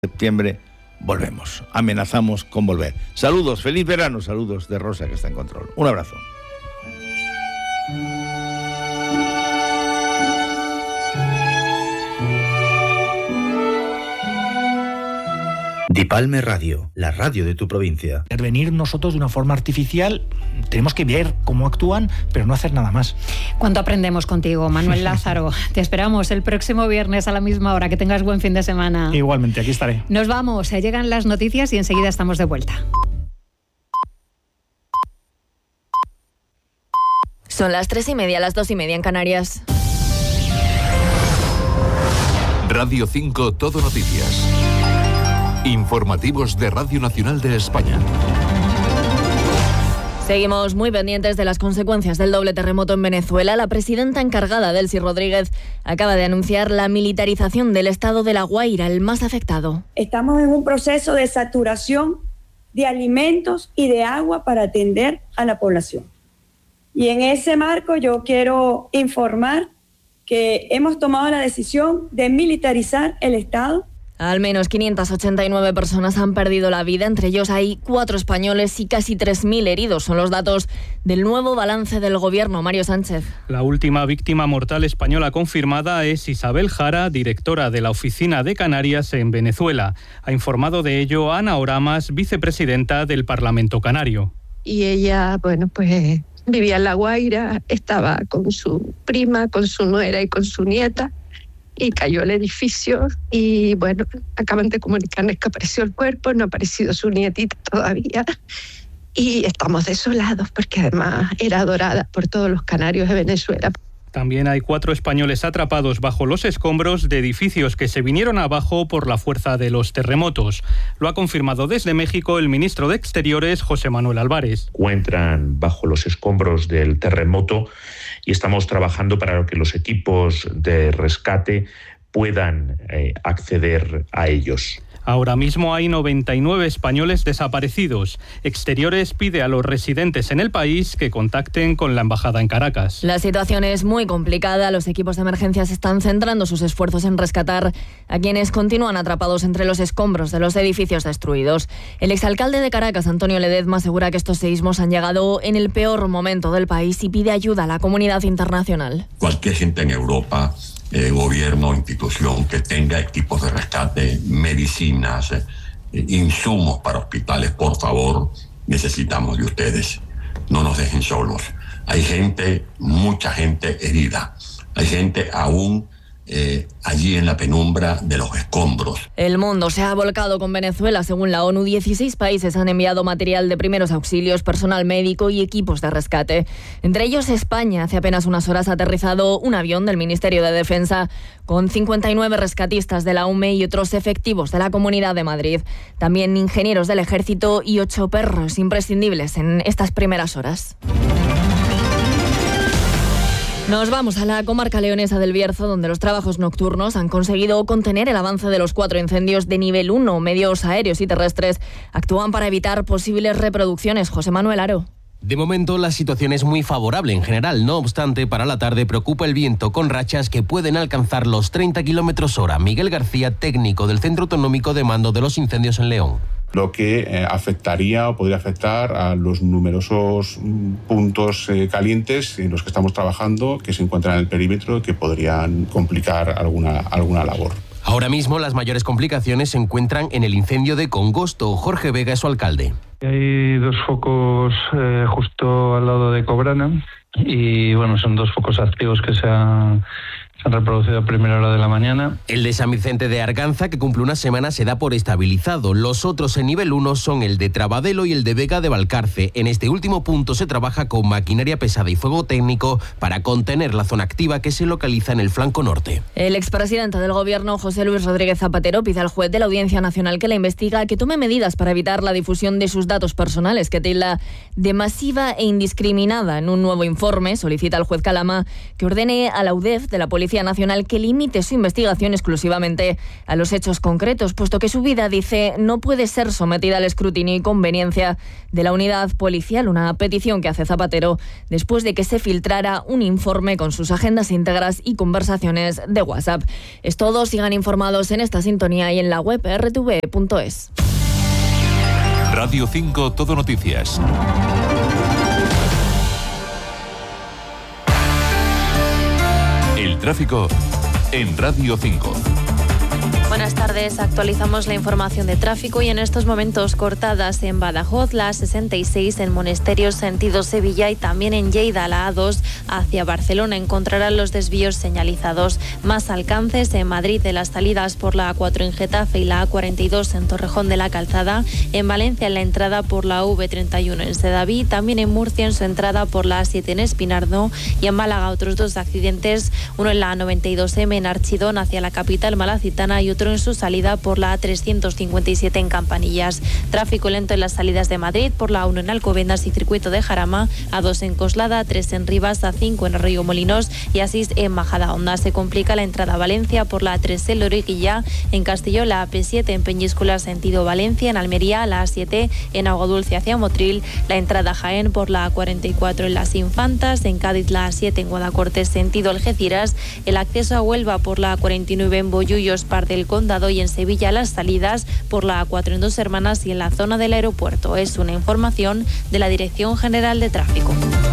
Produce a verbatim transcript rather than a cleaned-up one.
septiembre volvemos, amenazamos con volver. Saludos, feliz verano, saludos de Rosa que está en control. Un abrazo. Dipalme Radio, la radio de tu provincia. Intervenir nosotros de una forma artificial, tenemos que ver cómo actúan, pero no hacer nada más. ¿Cuánto aprendemos contigo, Manuel Lázaro? Te esperamos el próximo viernes a la misma hora. Que tengas buen fin de semana. Igualmente, aquí estaré. Nos vamos, llegan las noticias y enseguida estamos de vuelta. Son las tres y media, las dos y media en Canarias. Radio cinco Todo Noticias. Informativos de Radio Nacional de España. Seguimos muy pendientes de las consecuencias del doble terremoto en Venezuela. La presidenta encargada, Delcy Rodríguez, acaba de anunciar la militarización del estado de La Guaira, el más afectado. Estamos en un proceso de saturación de alimentos y de agua para atender a la población. Y en ese marco yo quiero informar que hemos tomado la decisión de militarizar el estado. Al menos quinientas ochenta y nueve personas han perdido la vida, entre ellos hay cuatro españoles y casi tres mil heridos. Son los datos del nuevo balance del gobierno. Mario Sánchez. La última víctima mortal española confirmada es Isabel Jara, directora de la Oficina de Canarias en Venezuela. Ha informado de ello Ana Oramas, vicepresidenta del Parlamento Canario. Y ella, bueno, pues vivía en La Guaira, estaba con su prima, con su nuera y con su nieta. Y cayó el edificio y, bueno, acaban de comunicarnos que apareció el cuerpo, no ha aparecido su nietita todavía. Y estamos desolados porque además era adorada por todos los canarios de Venezuela. También hay cuatro españoles atrapados bajo los escombros de edificios que se vinieron abajo por la fuerza de los terremotos. Lo ha confirmado desde México el ministro de Exteriores, José Manuel Álvarez. Encuentran bajo los escombros del terremoto y estamos trabajando para que los equipos de rescate puedan eh, acceder a ellos. Ahora mismo hay noventa y nueve españoles desaparecidos. Exteriores pide a los residentes en el país que contacten con la embajada en Caracas. La situación es muy complicada. Los equipos de emergencias están centrando sus esfuerzos en rescatar a quienes continúan atrapados entre los escombros de los edificios destruidos. El exalcalde de Caracas, Antonio Ledezma, asegura que estos seísmos han llegado en el peor momento del país y pide ayuda a la comunidad internacional. Cualquier gente en Europa, Eh, gobierno, institución que tenga equipos de rescate, medicinas, eh, insumos para hospitales, por favor, necesitamos de ustedes. No nos dejen solos. Hay gente, mucha gente herida. Hay gente aún eh, allí en la penumbra de los escombros. El mundo se ha volcado con Venezuela. Según la ONU, dieciséis países han enviado material de primeros auxilios, personal médico y equipos de rescate. Entre ellos España. Hace apenas unas horas ha aterrizado un avión del Ministerio de Defensa con cincuenta y nueve rescatistas de la U M E y otros efectivos de la Comunidad de Madrid. También ingenieros del Ejército y ocho perros imprescindibles en estas primeras horas. Nos vamos a la comarca leonesa del Bierzo, donde los trabajos nocturnos han conseguido contener el avance de los cuatro incendios de nivel uno. Medios aéreos y terrestres actúan para evitar posibles reproducciones. José Manuel Aro. De momento la situación es muy favorable en general. No obstante, para la tarde preocupa el viento con rachas que pueden alcanzar los treinta kilómetros hora. Miguel García, técnico del Centro Autonómico de Mando de los Incendios en León. Lo que eh, afectaría o podría afectar a los numerosos mm, puntos eh, calientes en los que estamos trabajando, que se encuentran en el perímetro y que podrían complicar alguna, alguna labor. Ahora mismo las mayores complicaciones se encuentran en el incendio de Congosto. Jorge Vega es su alcalde. Hay dos focos eh, justo al lado de Cobrana y bueno, son dos focos activos que se han... Se han reproducido a primera hora de la mañana. El de San Vicente de Arganza, que cumple una semana, se da por estabilizado. Los otros en nivel uno son el de Trabadelo y el de Vega de Valcarce. En este último punto se trabaja con maquinaria pesada y fuego técnico para contener la zona activa que se localiza en el flanco norte. El expresidente del Gobierno, José Luis Rodríguez Zapatero, pide al juez de la Audiencia Nacional que la investiga que tome medidas para evitar la difusión de sus datos personales, que tilda de masiva e indiscriminada. En un nuevo informe solicita al juez Calama que ordene a la U D E F de la Policía Policía Nacional que limite su investigación exclusivamente a los hechos concretos, puesto que su vida, dice, no puede ser sometida al escrutinio y conveniencia de la unidad policial, una petición que hace Zapatero después de que se filtrara un informe con sus agendas íntegras y conversaciones de WhatsApp. Es todo, sigan informados en esta sintonía y en la web r t v punto es. Radio cinco Todo Noticias. El tráfico en Radio cinco. Buenas tardes, actualizamos la información de tráfico y en estos momentos cortadas en Badajoz, la sesenta y seis en Monasterios sentido Sevilla y también en Lleida, la A dos hacia Barcelona. Encontrarán los desvíos señalizados. Más alcances en Madrid de las salidas por la A cuatro en Getafe y la A cuarenta y dos en Torrejón de la Calzada. En Valencia en la entrada por la V treinta y uno en Sedaví. También en Murcia en su entrada por la A siete en Espinardo. Y en Málaga otros dos accidentes, uno en la A noventa y dos eme en Archidón hacia la capital malacitana y otro en su salida por la A trescientos cincuenta y siete en Campanillas. Tráfico lento en las salidas de Madrid por la A uno en Alcobendas y Circuito de Jarama, A dos en Coslada, A tres en Rivas, A cinco en Río Molinos y A seis en Majadahonda. Se complica la entrada a Valencia por la A tres en Loriguilla, en Castelló la A P siete en Peñíscola sentido Valencia, en Almería la A siete en Aguadulce hacia Motril, la entrada a Jaén por la A cuarenta y cuatro en Las Infantas, en Cádiz la A siete en Guadacorte sentido Algeciras, el acceso a Huelva por la A cuarenta y nueve en Bollullos, Par del Condado y en Sevilla las salidas por la A cuatro en Dos Hermanas y en la zona del aeropuerto. Es una información de la Dirección General de Tráfico.